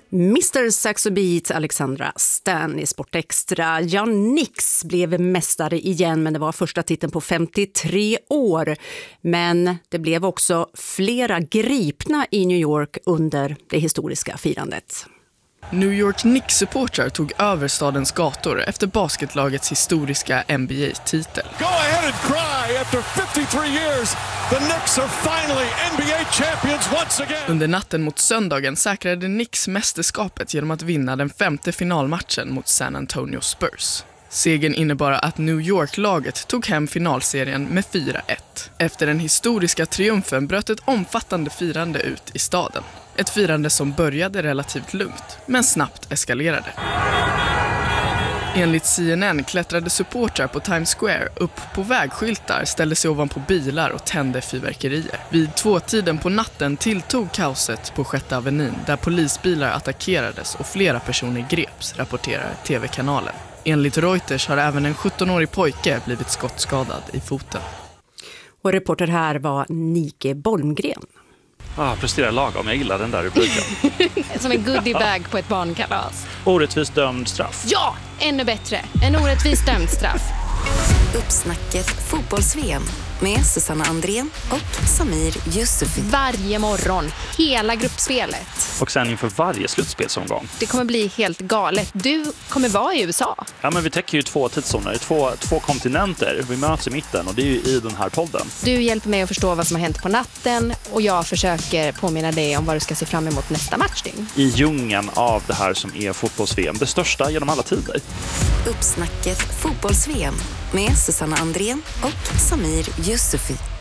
Mr. Saxo Beat, Alexandra Stan i Sport Extra. Ja, Knicks blev mästare igen, men det var första titeln på 53 år. Men det blev också flera gripna i New York under det historiska firandet. New York Knicks-supportrar tog över stadens gator efter basketlagets historiska NBA-titel. Go ahead and cry after 53 years. The Knicks are finally NBA champions once again. Under natten mot söndagen säkrade Knicks mästerskapet genom att vinna den 5:e finalmatchen mot San Antonio Spurs. Segern innebar att New York-laget tog hem finalserien med 4-1. Efter den historiska triumfen bröt ett omfattande firande ut i staden. Ett firande som började relativt lugnt, men snabbt eskalerade. Enligt CNN klättrade supportrar på Times Square upp på vägskyltar, ställde sig ovanpå bilar och tände fyrverkerier. Vid 2-tiden på natten tilltog kaoset på 6:e Avenyn, där polisbilar attackerades och flera personer greps, rapporterar TV-kanalen. Enligt Reuters har även en 17-årig pojke blivit skottskadad i foten. Och reporter här var Nike Bolmgren. Presterar lagom, jag gillar den där rubriken. Som en goodiebag på ett barnkalas. Orättvist dömd straff. Ja, ännu bättre. En orättvis dömd straff. Uppsnacket fotbolls-VM med Susanna Andrén och Samir Yusufi. Varje morgon, hela gruppspelet. Och sen inför varje slutspelsomgång. Det kommer bli helt galet. Du kommer vara i USA. Ja, men vi täcker ju 2 tidszoner, två kontinenter. Vi möts i mitten och det är ju i den här podden. Du hjälper mig att förstå vad som har hänt på natten och jag försöker påminna dig om vad du ska se fram emot nästa matchdygn. I djungeln av det här som är fotbolls-VM, det största genom alla tider. Uppsnacket fotbolls-VM med Susanna Andrén och Samir Yusufi.